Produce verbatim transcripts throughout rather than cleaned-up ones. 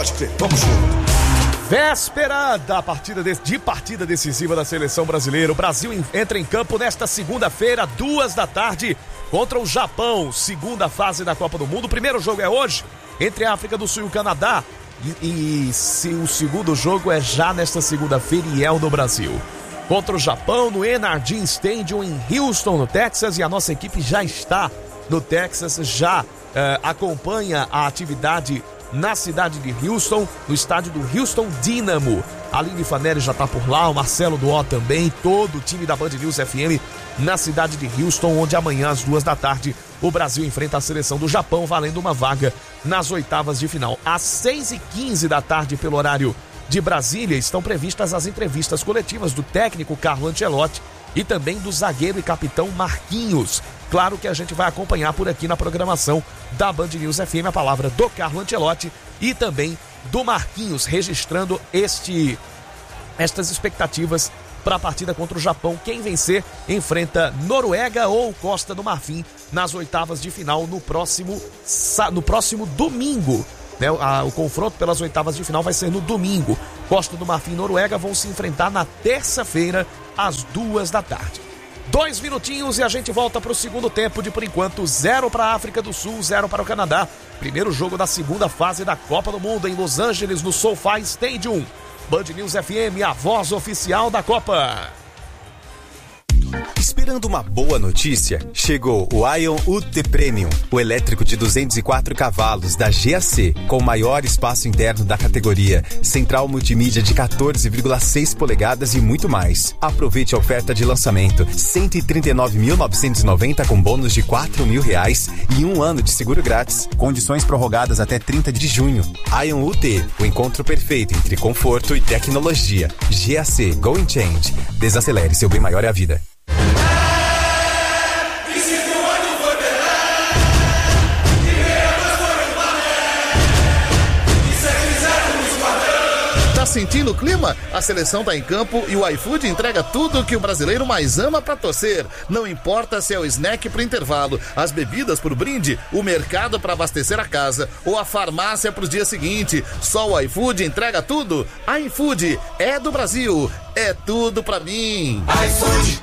Pode crer, vamos junto. Véspera da partida de, de partida decisiva da seleção brasileira. O Brasil entra em campo nesta segunda-feira, duas da tarde, contra o Japão, segunda fase da Copa do Mundo. O primeiro jogo é hoje, entre a África do Sul e o Canadá. E, e se o segundo jogo é já nesta segunda-feira e é o do Brasil. Contra o Japão, no Enardim Stadium, em Houston, no Texas. E a nossa equipe já está no Texas, já eh, acompanha a atividade na cidade de Houston, no estádio do Houston Dynamo. A Aline Fanelli já está por lá, o Marcelo Duó também, todo o time da Band News F M na cidade de Houston, onde amanhã às duas da tarde o Brasil enfrenta a seleção do Japão, valendo uma vaga nas oitavas de final. Às seis e quinze da tarde, pelo horário de Brasília, estão previstas as entrevistas coletivas do técnico Carlo Ancelotti e também do zagueiro e capitão Marquinhos. Claro que a gente vai acompanhar por aqui na programação da Band News F M a palavra do Carlo Ancelotti e também do Marquinhos, registrando este, estas expectativas para a partida contra o Japão. Quem vencer enfrenta Noruega ou Costa do Marfim nas oitavas de final no próximo, no próximo domingo. Né? O confronto pelas oitavas de final vai ser no domingo. Costa do Marfim e Noruega vão se enfrentar na terça-feira às duas da tarde. Dois minutinhos e a gente volta para o segundo tempo. De por enquanto, zero para a África do Sul, zero para o Canadá. Primeiro jogo da segunda fase da Copa do Mundo em Los Angeles, no SoFi Stadium. Band News F M, a voz oficial da Copa. Esperando uma boa notícia? Chegou o Ion U T Premium, o elétrico de duzentos e quatro cavalos da G A C, com o maior espaço interno da categoria, central multimídia de quatorze vírgula seis polegadas e muito mais. Aproveite a oferta de lançamento, cento e trinta e nove mil novecentos e noventa com bônus de quatro mil reais e um ano de seguro grátis. Condições prorrogadas até trinta de junho. Ion U T, o encontro perfeito entre conforto e tecnologia. G A C Going Change. Desacelere, seu bem maior é a vida. Tá sentindo o clima? A seleção tá em campo e o iFood entrega tudo que o brasileiro mais ama pra torcer. Não importa se é o snack pro intervalo, as bebidas pro brinde, o mercado pra abastecer a casa ou a farmácia pros dias seguintes. Só o iFood entrega tudo. iFood é do Brasil, é tudo pra mim. iFood.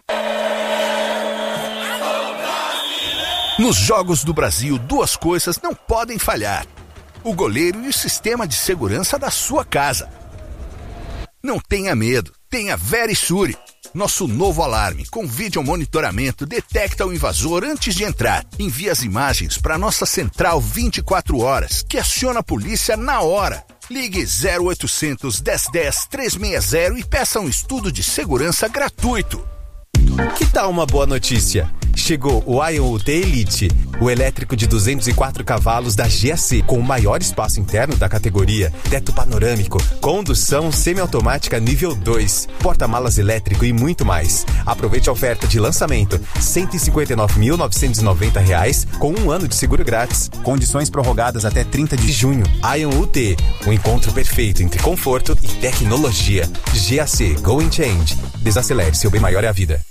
Nos Jogos do Brasil, duas coisas não podem falhar: o goleiro e o sistema de segurança da sua casa. Não tenha medo, tenha Verisure. Nosso novo alarme com vídeo monitoramento detecta o invasor antes de entrar. Envia as imagens para nossa central vinte e quatro horas, que aciona a polícia na hora. Ligue zero oitocentos, dez dez, trezentos e sessenta e peça um estudo de segurança gratuito. Que tal uma boa notícia? Chegou o Ion U T Elite, o elétrico de duzentos e quatro cavalos da G A C, com o maior espaço interno da categoria, teto panorâmico, condução semiautomática nível dois, porta-malas elétrico e muito mais. Aproveite a oferta de lançamento, cento e cinquenta e nove mil novecentos e noventa reais com um ano de seguro grátis. Condições prorrogadas até trinta de junho. Ion U T, o encontro perfeito entre conforto e tecnologia. G A C Going Change. Desacelere, seu bem maior é a vida.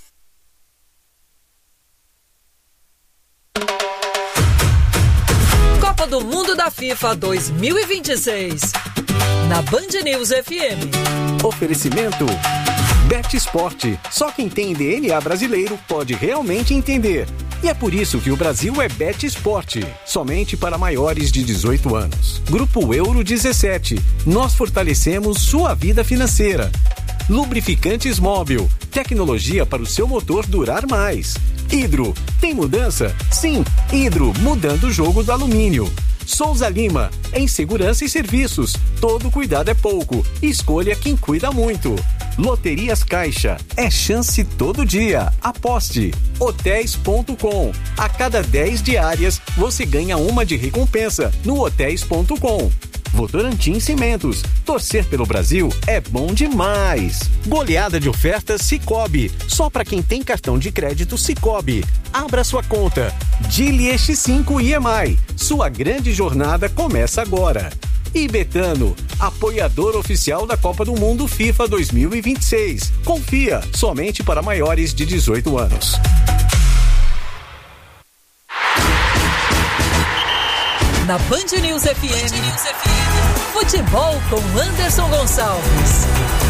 Copa do Mundo da FIFA dois mil e vinte e seis. Na Band News F M. Oferecimento Bet Sport. Só quem tem D N A brasileiro pode realmente entender. E é por isso que o Brasil é Bet Sport. Somente para maiores de dezoito anos. Grupo Euro dezessete. Nós fortalecemos sua vida financeira. Lubrificantes Móbil. Tecnologia para o seu motor durar mais. Hidro. Tem mudança? Sim. Hidro, mudando o jogo do alumínio. Souza Lima. Em segurança e serviços. Todo cuidado é pouco. Escolha quem cuida muito. Loterias Caixa. É chance todo dia. Aposte. hotéis ponto com. A cada dez diárias, você ganha uma de recompensa no hotéis ponto com. Votorantim Cimentos. Torcer pelo Brasil é bom demais. Goleada de ofertas Sicoob. Só para quem tem cartão de crédito Sicoob. Abra sua conta. Dili X cinco I M I. Sua grande jornada começa agora. E Betano, apoiador oficial da Copa do Mundo FIFA dois mil e vinte e seis. Confia, somente para maiores de dezoito anos. Na Band News F M, Band News F M. Futebol com Anderson Gonçalves.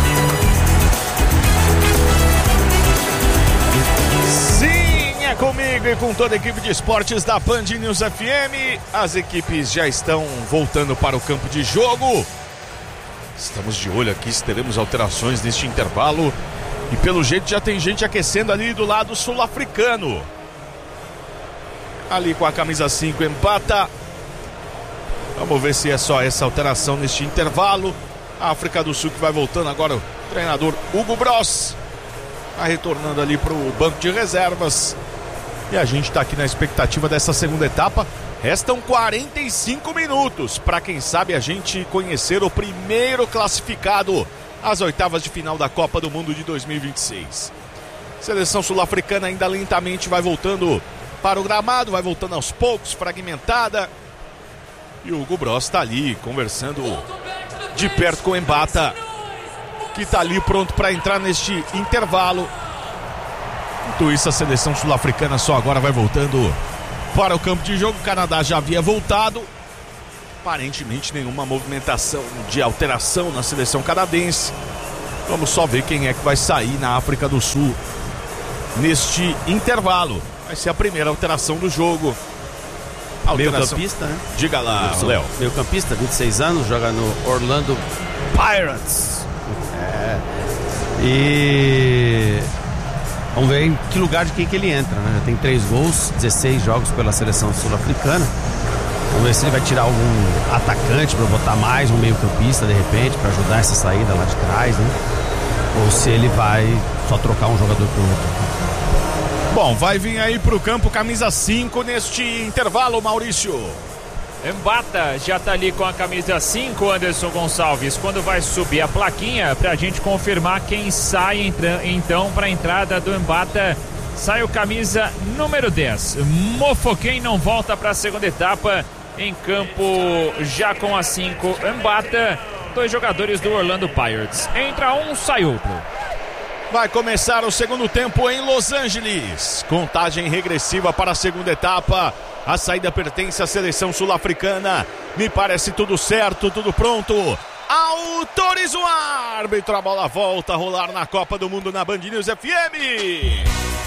Sim, é comigo e com toda a equipe de esportes da Band News F M. As equipes já estão voltando para o campo de jogo. Estamos de olho aqui se teremos alterações neste intervalo. E pelo jeito já tem gente aquecendo ali do lado sul-africano. Ali com a camisa cinco, empata. Vamos ver se é só essa alteração neste intervalo. A África do Sul que vai voltando agora. O treinador Hugo Bross vai retornando ali para o banco de reservas. E a gente está aqui na expectativa dessa segunda etapa. Restam quarenta e cinco minutos para, quem sabe, a gente conhecer o primeiro classificado às oitavas de final da Copa do Mundo de dois mil e vinte e seis. Seleção sul-africana ainda lentamente vai voltando para o gramado, vai voltando aos poucos, fragmentada. E o Hugo Bross está ali conversando de perto com o Mbata, que está ali pronto para entrar neste intervalo. Enquanto isso, a seleção sul-africana só agora vai voltando para o campo de jogo. O Canadá já havia voltado. Aparentemente nenhuma movimentação de alteração na seleção canadense. Vamos só ver quem é que vai sair na África do Sul neste intervalo. Vai ser a primeira alteração do jogo. Meio campista, né? Diga lá, Léo. Meio campista, vinte e seis anos, joga no Orlando Pirates. É. E vamos ver em que lugar de quem que ele entra, né? Já tem três gols, dezesseis jogos pela seleção sul-africana. Vamos ver se ele vai tirar algum atacante para botar mais um meio campista de repente, para ajudar essa saída lá de trás, né? Ou se ele vai só trocar um jogador por outro. Bom, vai vir aí pro campo camisa cinco neste intervalo, Maurício. Mbata já tá ali com a camisa cinco, Anderson Gonçalves. Quando vai subir a plaquinha pra gente confirmar quem sai entra, então pra entrada do Mbata, sai o camisa número dez. Mofokeng não volta pra segunda etapa em campo já com a cinco. Mbata, dois jogadores do Orlando Pirates. Entra um, sai outro. Vai começar o segundo tempo em Los Angeles. Contagem regressiva para a segunda etapa. A saída pertence à seleção sul-africana. Me parece tudo certo, tudo pronto. Autoriza o árbitro. A bola volta a rolar na Copa do Mundo na Band News F M.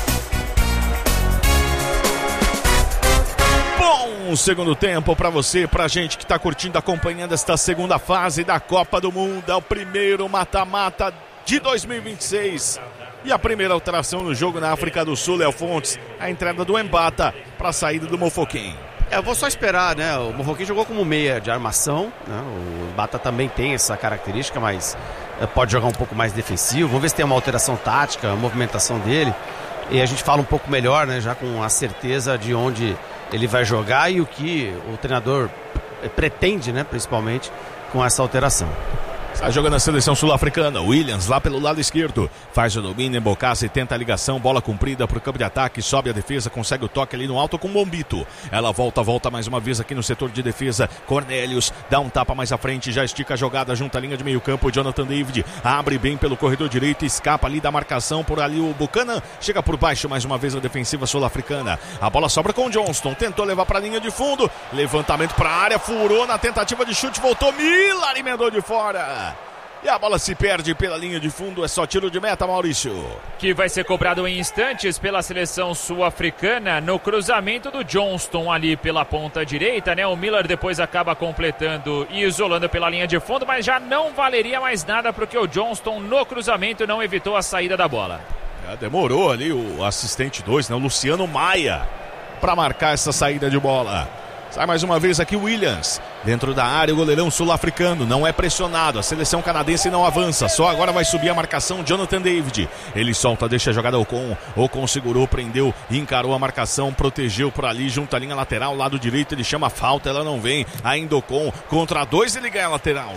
Bom segundo tempo para você, pra gente que tá curtindo, acompanhando esta segunda fase da Copa do Mundo. É o primeiro mata-mata de dois mil e vinte e seis. E a primeira alteração no jogo na África do Sul, Léo Fontes, a entrada do Mbata para a saída do Mofokeng. É, eu vou só esperar, né? O Mofokeng jogou como meia de armação, né? O Mbata também tem essa característica, mas é, pode jogar um pouco mais defensivo. Vamos ver se tem uma alteração tática, a movimentação dele. E a gente fala um pouco melhor, né? Já com a certeza de onde ele vai jogar e o que o treinador pretende, né? Principalmente com essa alteração. Está jogando a seleção sul-africana. Williams lá pelo lado esquerdo. Faz o domínio, embocaça e tenta a ligação. Bola comprida para o campo de ataque. Sobe a defesa, consegue o toque ali no alto com o Bombito. Ela volta, volta mais uma vez aqui no setor de defesa. Cornelius dá um tapa mais à frente. Já estica a jogada junto à linha de meio campo. Jonathan David abre bem pelo corredor direito. Escapa ali da marcação por ali o Buchanan. Chega por baixo mais uma vez a defensiva sul-africana. A bola sobra com o Johnston. Tentou levar para a linha de fundo. Levantamento para a área. Furou na tentativa de chute. Voltou. Miller emendou de fora. E a bola se perde pela linha de fundo. É só tiro de meta, Maurício. Que vai ser cobrado em instantes pela seleção sul-africana no cruzamento do Johnston ali pela ponta direita, né? O Miller depois acaba completando e isolando pela linha de fundo, mas já não valeria mais nada porque o Johnston no cruzamento não evitou a saída da bola. É, demorou ali o assistente dois, né? O Luciano Maia, para marcar essa saída de bola. Sai mais uma vez aqui o Williams. Dentro da área o goleirão sul-africano não é pressionado. A seleção canadense não avança. Só agora vai subir a marcação Jonathan David. Ele solta, deixa a jogada Ocon. Ocon segurou, prendeu, encarou a marcação. Protegeu por ali junto à linha lateral. Lado direito ele chama a falta, ela não vem. Ainda Ocon contra dois, ele ganha a lateral.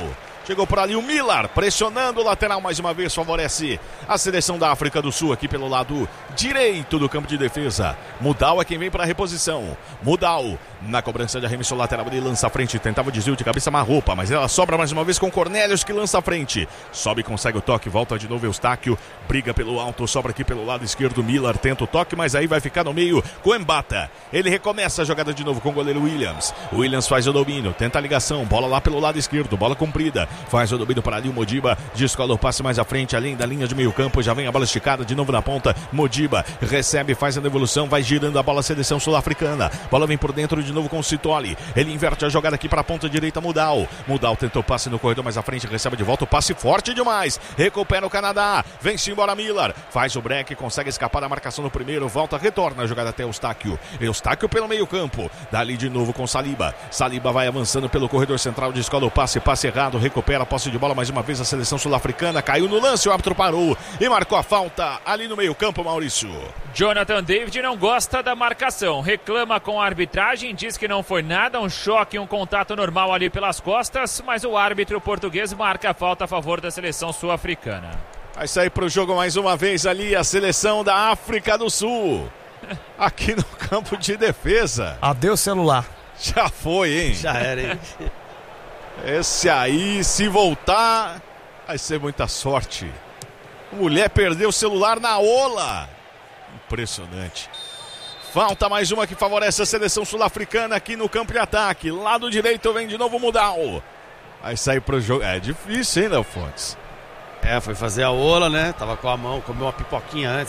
Chegou por ali o Miller, pressionando o lateral mais uma vez, favorece a seleção da África do Sul aqui pelo lado direito do campo de defesa. Mudal é quem vem para a reposição. Mudal na cobrança de arremesso lateral, ele lança a frente, tentava o desvio de cabeça Marropa, mas ela sobra mais uma vez com Cornélios que lança a frente. Sobe, consegue o toque, volta de novo Eustáquio, briga pelo alto, sobra aqui pelo lado esquerdo, Miller tenta o toque, mas aí vai ficar no meio com Embata. Ele recomeça a jogada de novo com o goleiro Williams. O Williams faz o domínio, tenta a ligação, bola lá pelo lado esquerdo, bola comprida, faz o domínio para ali o Modiba, descola o passe mais à frente, além da linha de meio campo, já vem a bola esticada de novo na ponta, Modiba recebe, faz a devolução, vai girando a bola, a seleção sul-africana, bola vem por dentro de novo com o Citoli, ele inverte a jogada aqui para a ponta direita, Mudal, Mudal tentou o passe no corredor mais à frente, recebe de volta o passe forte demais, recupera o Canadá, vem-se embora Miller, faz o break, consegue escapar da marcação no primeiro, volta, retorna a jogada até Eustáquio, Eustáquio pelo meio campo, dali de novo com Saliba, Saliba vai avançando pelo corredor central, descola o passe, passe errado, recupera a posse de bola mais uma vez a seleção sul-africana, caiu no lance, o árbitro parou e marcou a falta ali no meio campo, Maurício. Jonathan David não gosta da marcação, reclama com a arbitragem, diz que não foi nada, um choque, um contato normal ali pelas costas, mas o árbitro português marca a falta a favor da seleção sul-africana. Vai sair para o jogo mais uma vez ali a seleção da África do Sul, aqui no campo de defesa. Adeus celular. Já foi, hein? Já era, hein? Esse aí, se voltar, vai ser muita sorte. A mulher perdeu o celular na ola. Impressionante. Falta mais uma que favorece a seleção sul-africana aqui no campo de ataque. Lado direito vem de novo Mudal. Vai sair pro jogo. É difícil, hein, Léo Fontes? É, foi fazer a ola, né? Tava com a mão, comeu uma pipoquinha antes.